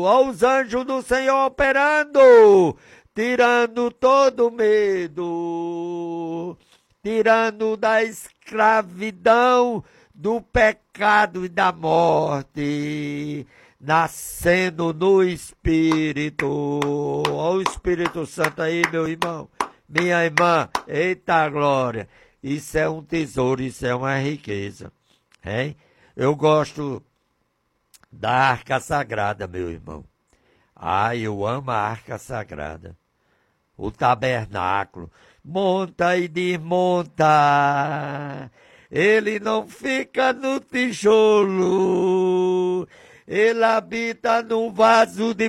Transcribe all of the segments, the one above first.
Olha os anjos do Senhor operando, tirando todo medo, tirando da escravidão, do pecado e da morte, nascendo no Espírito. Olha o Espírito Santo aí, meu irmão, minha irmã. Eita glória! Isso é um tesouro, isso é uma riqueza, hein? Eu gosto da Arca Sagrada, meu irmão. Eu amo a Arca Sagrada. O tabernáculo. Monta e desmonta. Ele não fica no tijolo. Ele habita num vaso de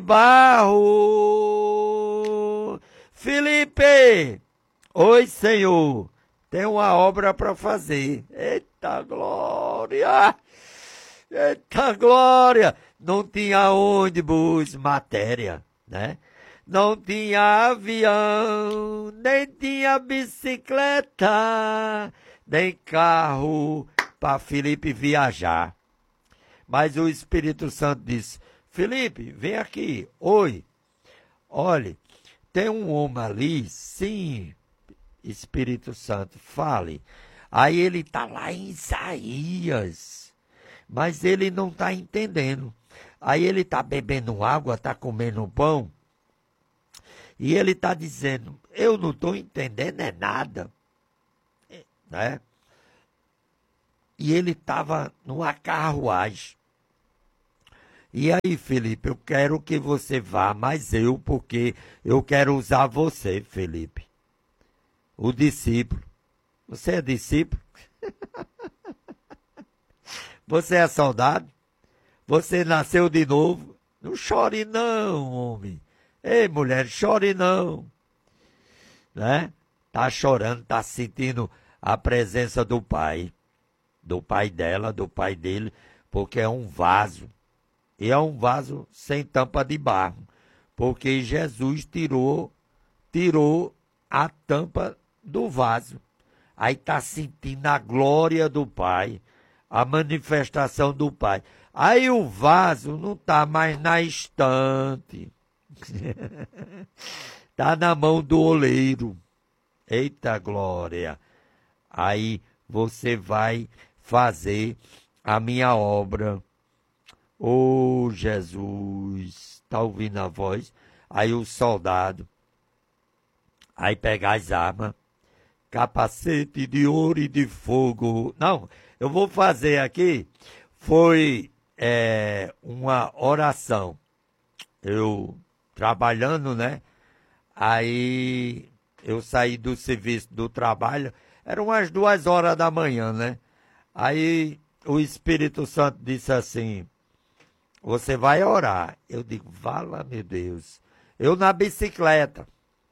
barro. Felipe! Oi, Senhor. Tem uma obra para fazer. Eita glória! Eita glória! Não tinha ônibus, matéria, né? Não tinha avião, nem tinha bicicleta, nem carro para Felipe viajar. Mas o Espírito Santo disse: Felipe, vem aqui. Oi, olhe, tem um homem ali, sim, Espírito Santo, fale. Aí ele está lá em Isaías, mas ele não está entendendo. Aí ele está bebendo água, está comendo pão, e ele está dizendo: eu não estou entendendo é nada, né? E ele estava numa carruagem. E aí, Felipe, eu quero que você vá, mas porque eu quero usar você, Felipe, o discípulo. Você é discípulo? Você é soldado? Você nasceu de novo? Não chore não, homem. Ei, mulher, chore não. Né? Tá chorando, tá sentindo a presença do pai dela, do pai dele, porque é um vaso. E é um vaso sem tampa de barro, porque Jesus tirou a tampa do vaso. Aí está sentindo a glória do Pai, a manifestação do Pai. Aí o vaso não está mais na estante. Está na mão do oleiro. Eita glória! Aí você vai fazer a minha obra. Oh, Jesus! Está ouvindo a voz? Aí o soldado, aí pega as armas, capacete de ouro e de fogo. Não, eu vou fazer aqui, foi uma oração. Eu trabalhando, né? Aí eu saí do serviço do trabalho, eram umas 2 horas da manhã, né? Aí o Espírito Santo disse assim: você vai orar. Eu digo: vala, meu Deus. Eu na bicicleta,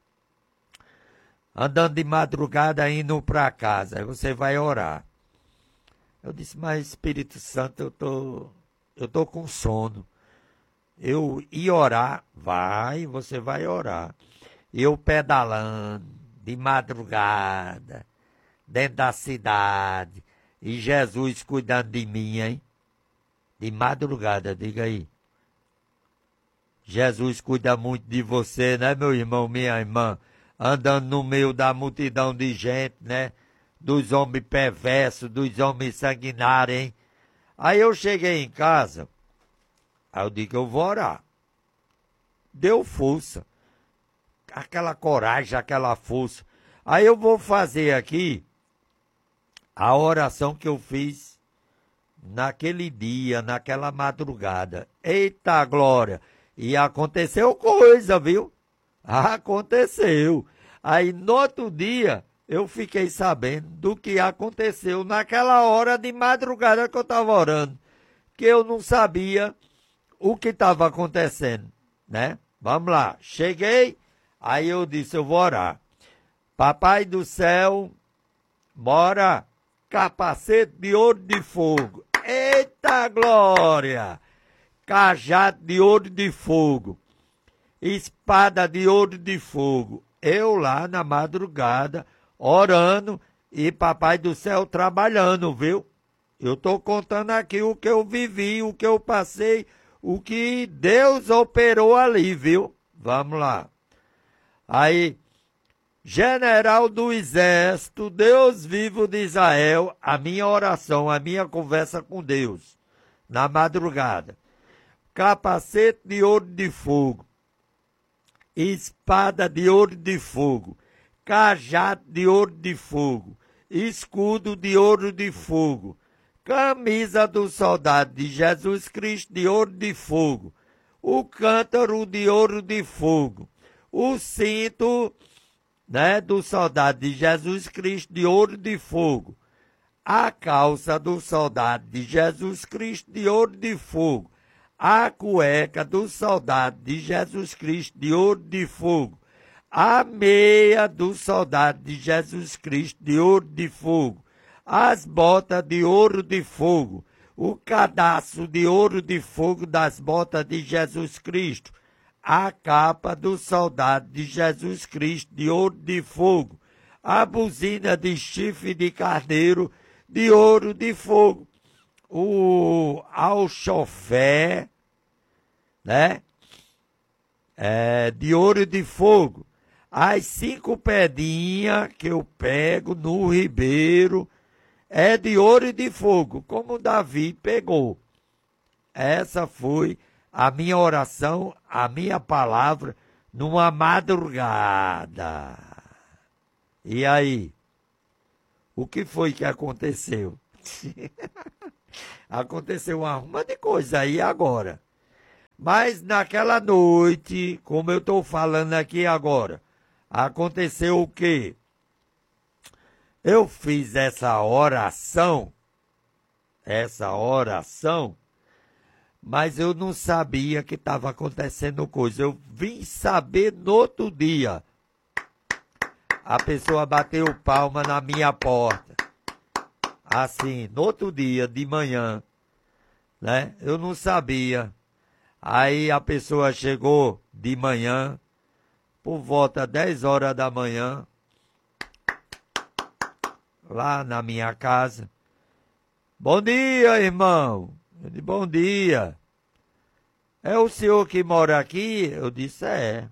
andando de madrugada, indo para casa. Aí você vai orar. Eu disse: mas Espírito Santo, eu tô com sono. Eu ia orar. Você vai orar. Eu pedalando, de madrugada, dentro da cidade. E Jesus cuidando de mim, hein? De madrugada, diga aí. Jesus cuida muito de você, né, meu irmão, minha irmã? Andando no meio da multidão de gente, né? Dos homens perversos, dos homens sanguinários, hein? Aí eu cheguei em casa, aí eu digo: eu vou orar. Deu força. Aquela coragem, aquela força. Aí eu vou fazer aqui a oração que eu fiz naquele dia, naquela madrugada. Eita glória! E aconteceu coisa, viu? Aconteceu. Aí no outro dia eu fiquei sabendo do que aconteceu naquela hora de madrugada que eu estava orando, que eu não sabia o que estava acontecendo, né? Vamos lá, cheguei, aí eu disse: eu vou orar. Papai do céu, bora, capacete de ouro de fogo. Eita glória! Cajado de ouro de fogo, espada de ouro de fogo. Eu lá na madrugada, orando, e Papai do Céu trabalhando, viu? Eu estou contando aqui o que eu vivi, o que eu passei, o que Deus operou ali, viu? Vamos lá. Aí, general do exército, Deus vivo de Israel, a minha oração, a minha conversa com Deus, na madrugada. Capacete de ouro de fogo, espada de ouro de fogo, cajado de ouro de fogo, escudo de ouro de fogo, camisa do soldado de Jesus Cristo de ouro de fogo, o cântaro de ouro de fogo, o cinto, do soldado de Jesus Cristo de ouro de fogo, a calça do soldado de Jesus Cristo de ouro de fogo, a cueca do soldado de Jesus Cristo de ouro de fogo, a meia do soldado de Jesus Cristo de ouro de fogo, as botas de ouro de fogo, o cadastro de ouro de fogo das botas de Jesus Cristo, a capa do soldado de Jesus Cristo de ouro de fogo, a buzina de chifre de carneiro de ouro de fogo, o alchofé, de ouro de fogo, as 5 pedrinhas que eu pego no ribeiro, é de ouro e de fogo, como Davi pegou. Essa foi a minha oração, a minha palavra, numa madrugada. E aí? O que foi que aconteceu? Aconteceu uma arruma de coisa aí agora. Mas naquela noite, como eu estou falando aqui agora, aconteceu o quê? Eu fiz essa oração, mas eu não sabia que estava acontecendo coisa. Eu vim saber no outro dia. A pessoa bateu palma na minha porta. Assim, no outro dia, de manhã, Eu não sabia. Aí a pessoa chegou de manhã, por volta 10 horas da manhã, lá na minha casa. Bom dia, irmão. Eu disse, bom dia. É o senhor que mora aqui? Eu disse, é.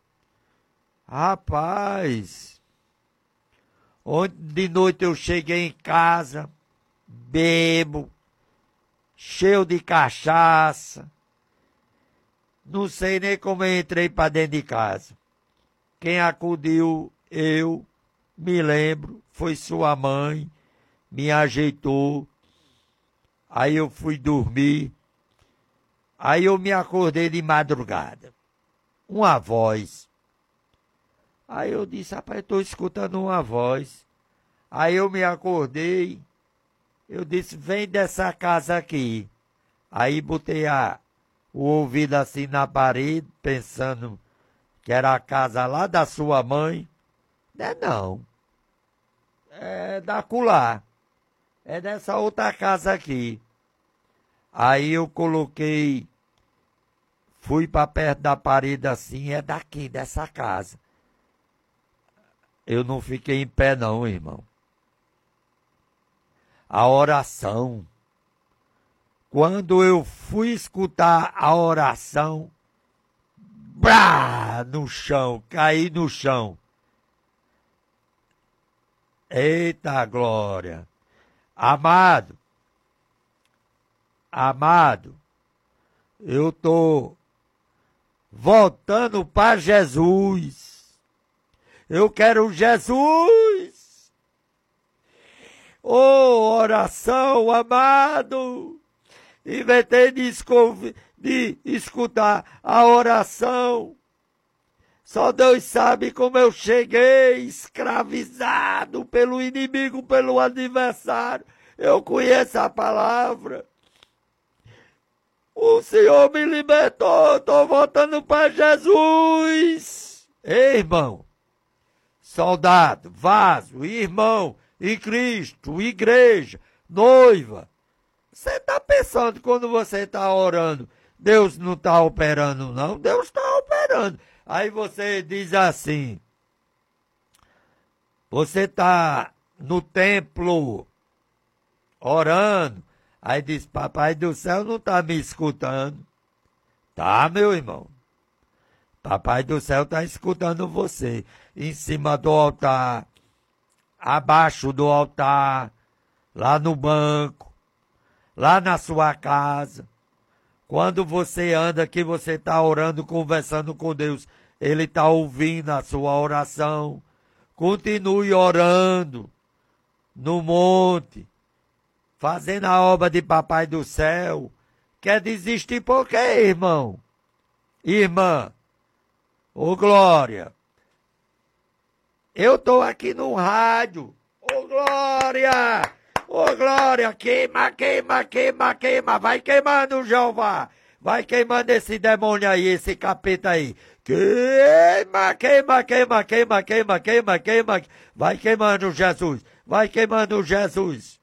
Rapaz, ontem de noite eu cheguei em casa, bebo, cheio de cachaça. Não sei nem como eu entrei para dentro de casa. Quem acudiu, eu me lembro, foi sua mãe, me ajeitou. Aí eu fui dormir. Aí eu me acordei de madrugada. Uma voz. Aí eu disse, rapaz, eu estou escutando uma voz. Aí eu me acordei. Eu disse, vem dessa casa aqui. Aí botei o ouvido assim na parede, pensando que era a casa lá da sua mãe. Não. É da acolá. É dessa outra casa aqui. Aí eu coloquei, fui para perto da parede assim, é daqui, dessa casa. Eu não fiquei em pé não, irmão. A oração. Quando eu fui escutar a oração, brá, no chão, caí no chão. Eita glória! Amado, eu estou voltando para Jesus. Eu quero Jesus. Oh, oração, amado. Inventei de escutar a oração. Só Deus sabe como eu cheguei escravizado pelo inimigo, pelo adversário. Eu conheço a palavra. O Senhor me libertou, estou voltando para Jesus. Ei, irmão, soldado, vaso, irmão, em Cristo, igreja, noiva. Você está pensando quando você está orando, Deus não está operando, não? Deus está operando. Aí você diz assim, você está no templo orando, aí diz, papai do céu não está me escutando. Tá, meu irmão? Papai do céu está escutando você. Em cima do altar, abaixo do altar, lá no banco, lá na sua casa. Quando você anda que você está orando, conversando com Deus, Ele está ouvindo a sua oração. Continue orando no monte, fazendo a obra de Papai do céu. Quer desistir por quê, irmão? Irmã, ô Glória, eu estou aqui no rádio. Ô Glória! Ô Glória, queima, queima, queima, queima. Vai queimando, Jeová. Vai queimando esse demônio aí, esse capeta aí. Queima, queima, queima, queima, queima, queima, queima. Vai queimando, Jesus. Vai queimando, Jesus.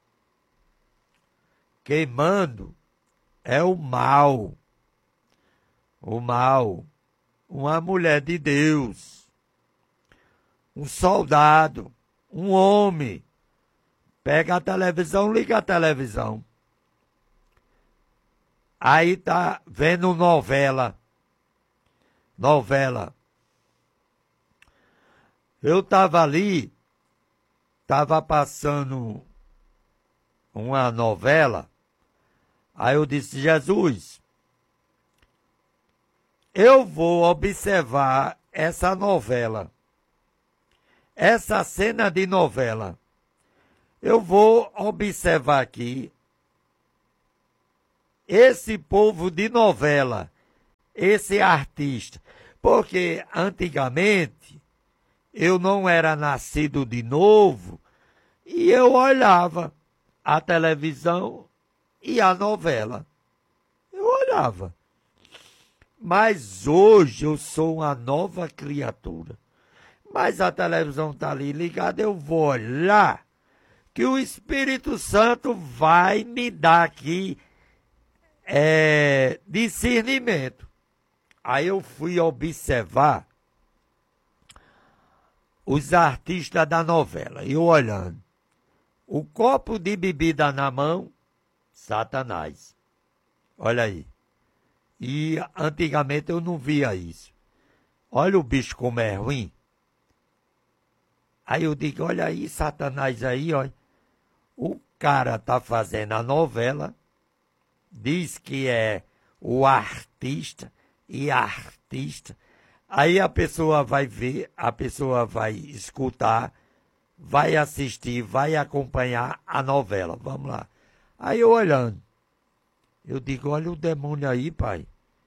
Queimando é o mal. O mal. Uma mulher de Deus. Um soldado. Um homem. Pega a televisão, liga a televisão. Aí tá vendo novela. Novela. Eu tava ali, tava passando uma novela. Aí eu disse, Jesus, eu vou observar essa novela. Essa cena de novela. Eu vou observar aqui esse povo de novela, esse artista, porque antigamente eu não era nascido de novo e eu olhava a televisão e a novela. Eu olhava. Mas hoje eu sou uma nova criatura. Mas a televisão está ali ligada, eu vou olhar que o Espírito Santo vai me dar aqui discernimento. Aí eu fui observar os artistas da novela, eu olhando. O copo de bebida na mão, Satanás. Olha aí. E antigamente eu não via isso. Olha o bicho como é ruim. Aí eu digo, olha aí, Satanás aí, olha. O cara tá fazendo a novela, diz que é o artista e artista. Aí a pessoa vai ver, a pessoa vai escutar, vai assistir, vai acompanhar a novela. Vamos lá. Aí eu olhando, eu digo, olha o demônio aí, pai.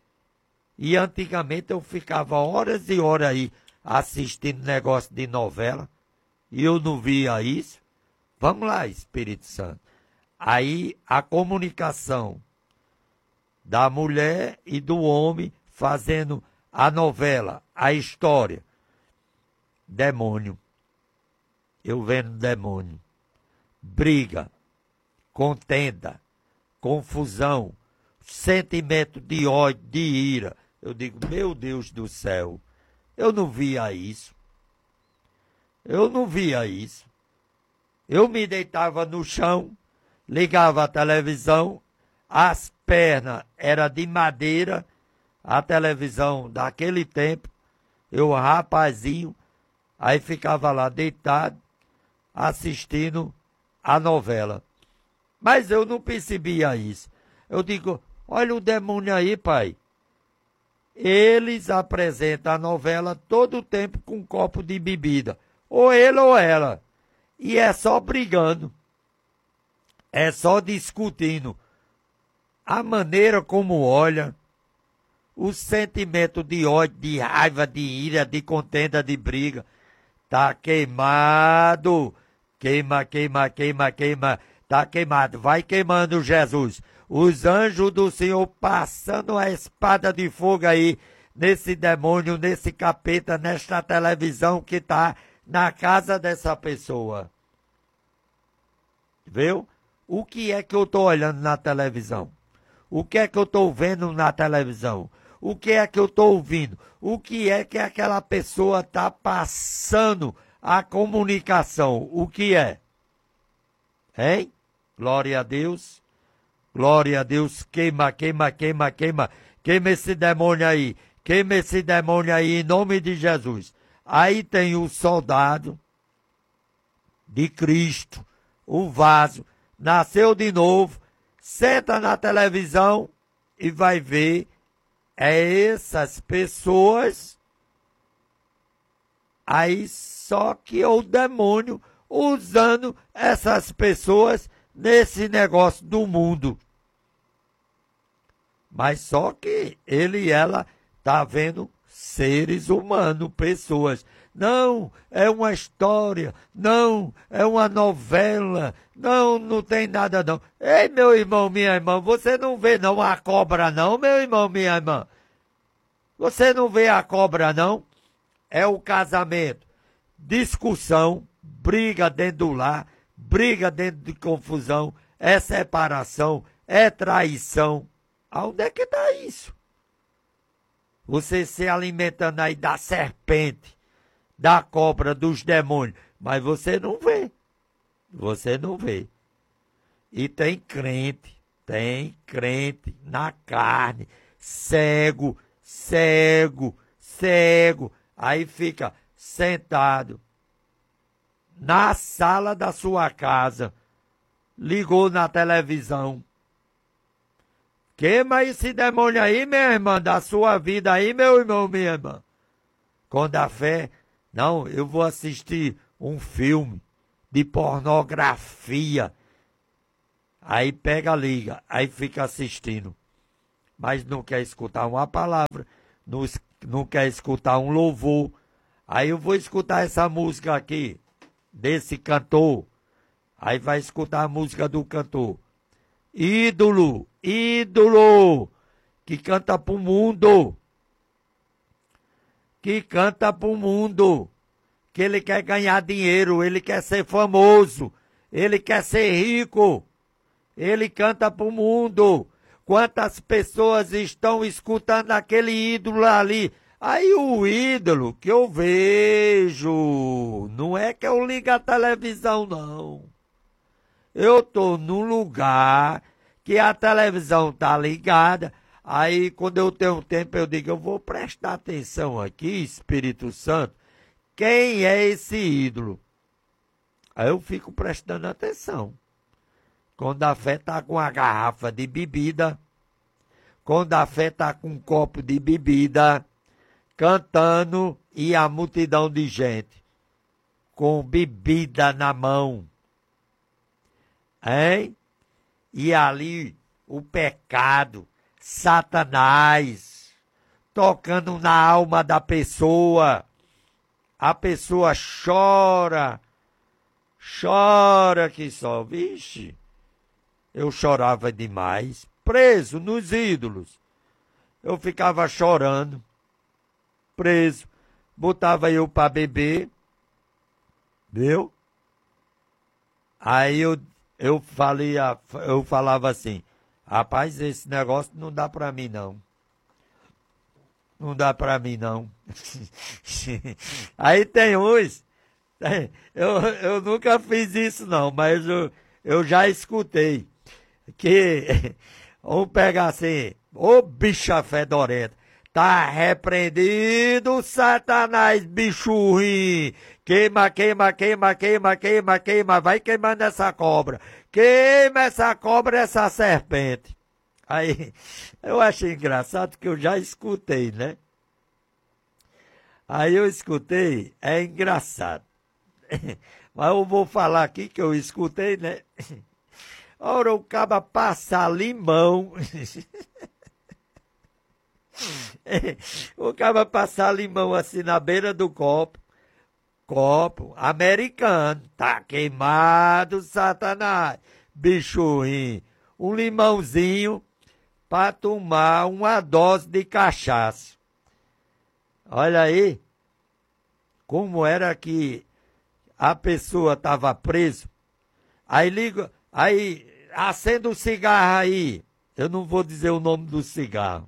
E antigamente eu ficava horas e horas aí assistindo negócio de novela e eu não via isso. Vamos lá, Espírito Santo. Aí a comunicação da mulher e do homem fazendo a novela, a história. Demônio. Eu vendo demônio. Briga, contenda, confusão, sentimento de ódio, de ira. Eu digo, meu Deus do céu, eu não via isso. Eu não via isso. Eu me deitava no chão, ligava a televisão, as pernas eram de madeira, a televisão daquele tempo, eu rapazinho, aí ficava lá deitado, assistindo a novela. Mas eu não percebia isso. Eu digo, olha o demônio aí, pai. Eles apresentam a novela todo o tempo com um copo de bebida. Ou ele ou ela. E é só brigando. É só discutindo. A maneira como olha, o sentimento de ódio, de raiva, de ira, de contenda, de briga, tá queimado. Queima, queima, queima, queima. Tá queimado. Vai queimando, Jesus. Os anjos do Senhor passando a espada de fogo aí nesse demônio, nesse capeta, nesta televisão que tá na casa dessa pessoa. Viu? O que é que eu estou olhando na televisão? O que é que eu estou vendo na televisão? O que é que eu estou ouvindo? O que é que aquela pessoa está passando a comunicação? O que é? Hein? Glória a Deus. Glória a Deus. Queima, queima, queima, queima. queima esse demônio aí, queima esse demônio aí em nome de Jesus. Aí tem o soldado de Cristo, o vaso, nasceu de novo, senta na televisão e vai ver essas pessoas, aí só que o demônio usando essas pessoas nesse negócio do mundo. Mas só que ele e ela tá vendo seres humanos, pessoas. Não, é uma história. Não, é uma novela. Não, não tem nada não. Ei, meu irmão, minha irmã, você não vê não a cobra não, meu irmão, minha irmã? Você não vê a cobra não? É o casamento. Discussão, briga dentro do lar, briga dentro de confusão, é separação, é traição. Aonde é que está isso? Você se alimentando aí da serpente, da cobra, dos demônios, mas você não vê. Você não vê. E tem crente na carne, cego, aí fica sentado na sala da sua casa, ligou na televisão. Queima esse demônio aí, minha irmã, da sua vida aí, meu irmão, minha irmã. Com a fé, não, eu vou assistir um filme de pornografia. Aí pega, liga, aí fica assistindo. Mas não quer escutar uma palavra, não quer escutar um louvor. Aí eu vou escutar essa música aqui, desse cantor. Aí vai escutar a música do cantor. Ídolo, que canta pro mundo. Que ele quer ganhar dinheiro, ele quer ser famoso, ele quer ser rico. Ele canta pro mundo. Quantas pessoas estão escutando aquele ídolo ali? Aí o ídolo que eu vejo, não é que eu ligo a televisão, não. Eu tô num lugar que a televisão tá ligada. Aí, quando eu tenho tempo, eu digo, eu vou prestar atenção aqui, Espírito Santo. Quem é esse ídolo? Aí eu fico prestando atenção. Quando a fé tá com a garrafa de bebida, quando a fé tá com um copo de bebida, cantando e a multidão de gente com bebida na mão. Hein? E ali o pecado, Satanás, tocando na alma da pessoa. A pessoa chora que só. Vixe, eu chorava demais, preso nos ídolos. Eu ficava chorando, preso, botava eu para beber, viu? Aí eu falava assim, rapaz, esse negócio não dá pra mim não. Não dá pra mim não. Aí tem uns, eu nunca fiz isso não, mas eu já escutei, que vamos pegar assim, ô bicha fedorenta, tá repreendido, Satanás, bicho ruim. Queima, vai queimando essa cobra. Queima essa cobra, essa serpente. Aí, eu achei engraçado que eu já escutei, né? Aí eu escutei, é engraçado. Mas eu vou falar aqui que eu escutei, né? Ora, o caba passa limão. O cara passar limão assim na beira do copo americano, tá queimado, Satanás, bicho ruim, um limãozinho para tomar uma dose de cachaça. Olha aí, como era que a pessoa estava presa, aí acenda o cigarro aí, eu não vou dizer o nome do cigarro.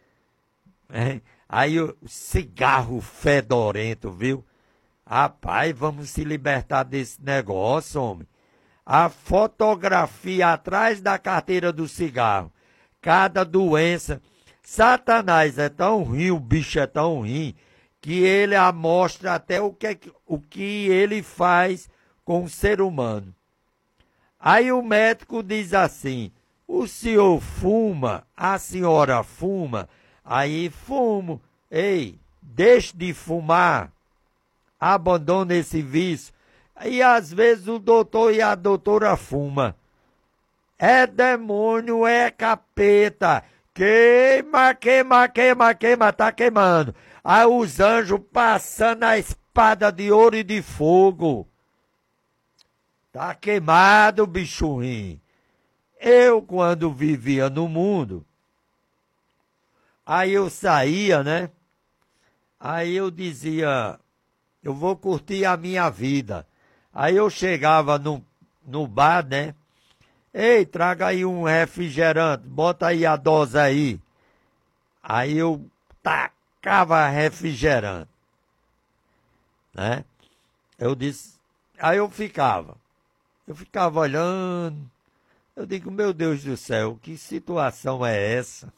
Aí o cigarro fedorento, viu? Rapaz, vamos se libertar desse negócio, homem. A fotografia atrás da carteira do cigarro. Cada doença. Satanás é tão ruim, o bicho é tão ruim, que ele amostra até o que ele faz com o ser humano. Aí o médico diz assim, o senhor fuma, a senhora fuma, aí fumo. Ei, deixe de fumar, abandone esse vício. E às vezes o doutor e a doutora fuma. É demônio, é capeta. Queima, queima, queima, queima, tá queimando. Aí os anjos passando a espada de ouro e de fogo. Tá queimado, bicho ruim. Eu, quando vivia no mundo, aí eu saía, né? Aí eu dizia, eu vou curtir a minha vida. Aí eu chegava no bar, né? Ei, traga aí um refrigerante, bota aí a dose aí. Aí eu tacava refrigerante, né? Eu disse, aí eu ficava olhando. Eu digo, meu Deus do céu, que situação é essa?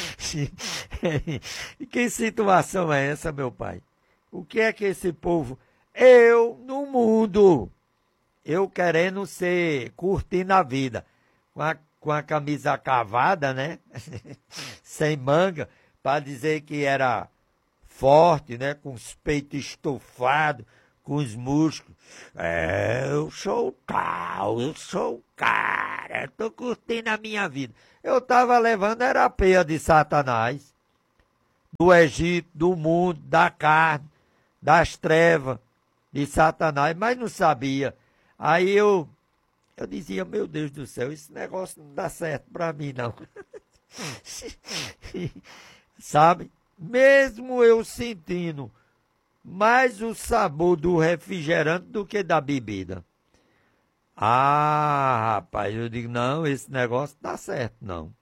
Que situação é essa, meu pai? O que é que esse povo... Eu, no mundo, eu querendo curtindo a vida, com a camisa cavada, né? Sem manga, para dizer que era forte, né? Com os peitos estufados, com os músculos. Eu sou tal, eu sou o cara, eu tô curtindo a minha vida. Eu tava levando era a peia de Satanás, do Egito, do mundo, da carne, das trevas de Satanás, mas não sabia. Aí eu dizia, meu Deus do céu, esse negócio não dá certo para mim, não. Sabe? Mesmo eu sentindo mais o sabor do refrigerante do que da bebida. Ah, rapaz, eu digo, não, esse negócio não dá certo, não.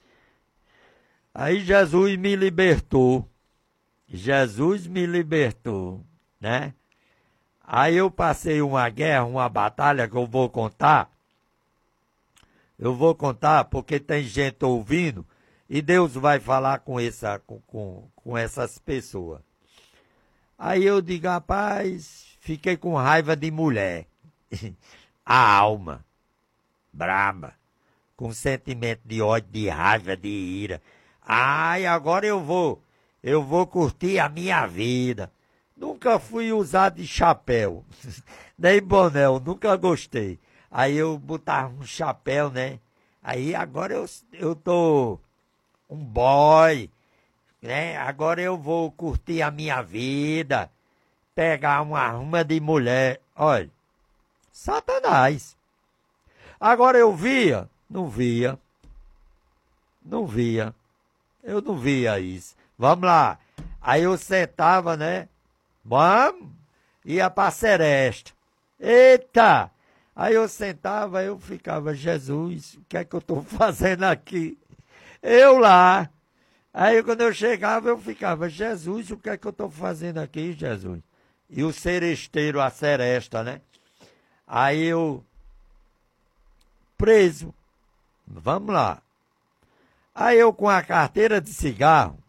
Aí Jesus me libertou. Jesus me libertou, né? Aí eu passei uma guerra, uma batalha que eu vou contar. Eu vou contar porque tem gente ouvindo e Deus vai falar com essas pessoas. Aí eu digo, rapaz, fiquei com raiva de mulher. A alma, braba, com sentimento de ódio, de raiva, de ira. Ai, agora eu vou curtir a minha vida. Nunca fui usar de chapéu, nem boné, eu nunca gostei. Aí eu botava um chapéu, né? Aí agora eu tô um boy, né? Agora eu vou curtir a minha vida, pegar uma arma de mulher. Olha, Satanás. Agora eu via? Não via. Não via. Eu não via isso. Vamos lá. Aí eu sentava, né? Vamos, ia pra seresta. Eita! Aí eu sentava, eu ficava, Jesus, o que é que eu estou fazendo aqui? Eu lá. Aí quando eu chegava, eu ficava, Jesus, o que é que eu estou fazendo aqui, Jesus? E o seresteiro, a seresta, né? Aí eu, preso. Vamos lá. Aí eu com a carteira de cigarro.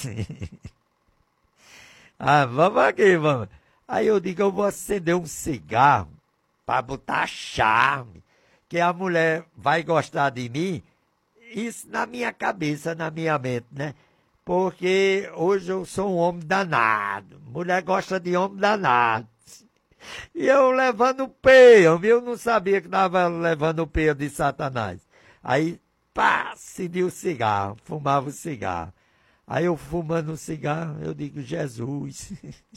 Ah, vamos aqui, vamos. Aí eu digo, eu vou acender um cigarro para botar charme, que a mulher vai gostar de mim. Isso na minha cabeça, na minha mente, né? Porque hoje eu sou um homem danado. Mulher gosta de homem danado. E eu levando peia, eu não sabia que estava levando peia de Satanás. Aí, pá, acendi o cigarro, fumava o cigarro. Aí eu fumando o cigarro, eu digo, Jesus.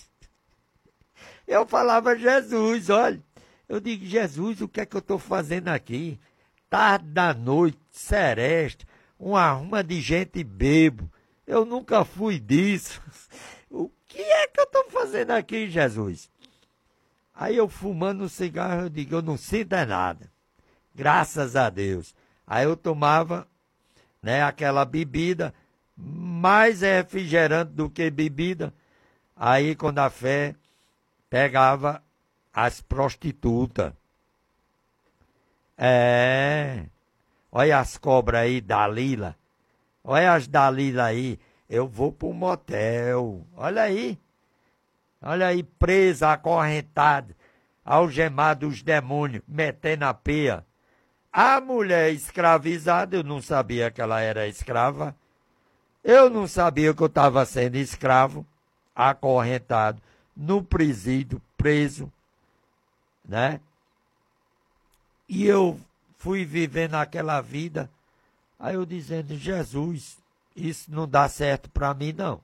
Eu falava, Jesus, olha. Eu digo, Jesus, o que é que eu estou fazendo aqui? Tarde da noite, seresta, uma arruma de gente bebo. Eu nunca fui disso. O que é que eu estou fazendo aqui, Jesus? Aí eu fumando o cigarro, eu digo, eu não sinto nada. Graças a Deus. Aí eu tomava, né, aquela bebida, mais refrigerante do que bebida. Aí quando a fé pegava as prostitutas. Olha as cobras aí, Dalila. Olha as Dalila aí, eu vou para um motel. Olha aí, presa, acorrentada, algemada os demônios, metendo a peia. A mulher escravizada, eu não sabia que ela era escrava. Eu não sabia que eu estava sendo escravo, acorrentado, no presídio, preso, né? E eu fui vivendo aquela vida, aí eu dizendo, Jesus, isso não dá certo para mim, não.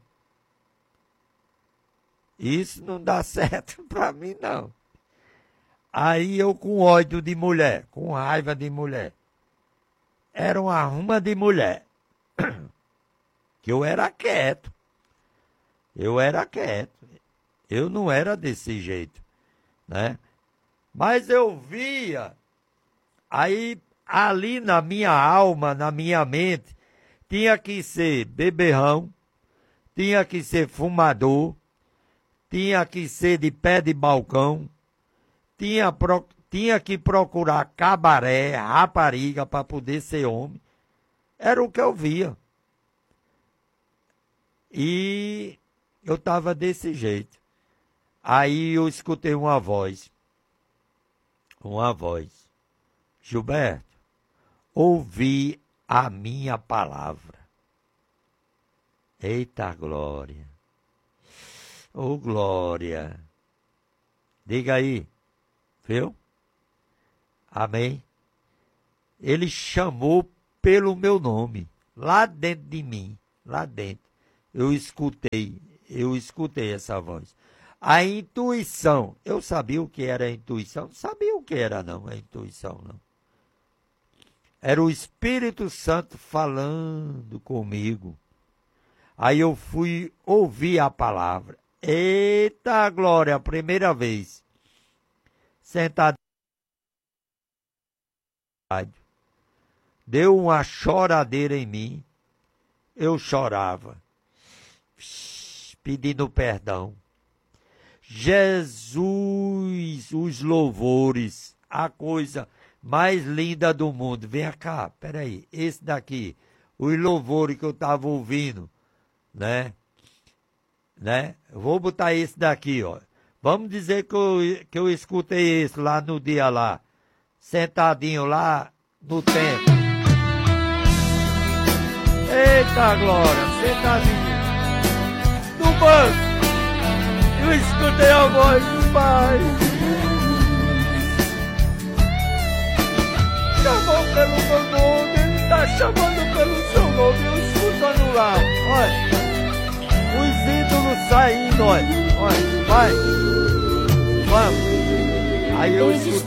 Isso não dá certo para mim, não. Aí eu com ódio de mulher, com raiva de mulher. Era uma arruma de mulher. Que eu era quieto. Eu não era desse jeito, né? Mas eu via, aí ali na minha alma, na minha mente, tinha que ser beberrão, tinha que ser fumador, tinha que ser de pé de balcão, tinha que procurar cabaré, rapariga para poder ser homem. Era o que eu via. E eu estava desse jeito. Aí eu escutei uma voz. Gilberto, ouvi a minha palavra. Eita glória. Ô glória. Diga aí. Viu? Amém? Ele chamou pelo meu nome. Lá dentro de mim. Lá dentro. Eu escutei essa voz. A intuição, eu sabia o que era a intuição? Não sabia o que era não, a intuição não. Era o Espírito Santo falando comigo. Aí eu fui ouvir a palavra. Eita glória, a primeira vez. Sentado. Deu uma choradeira em mim. Eu chorava. Pedindo perdão. Jesus, os louvores, a coisa mais linda do mundo. Vem cá, peraí, esse daqui, os louvores que eu estava ouvindo, né? Vou botar esse daqui, ó. Vamos dizer que eu escutei esse lá no dia lá, sentadinho lá no templo. Eita glória, sentadinho no banco. Eu escutei a voz do Pai. Chamou pelo meu nome, Ele está chamando pelo seu nome. Eu escutando lá, olha. Os ídolos saindo, olha. Vai. Vamos. Aí eu escutei.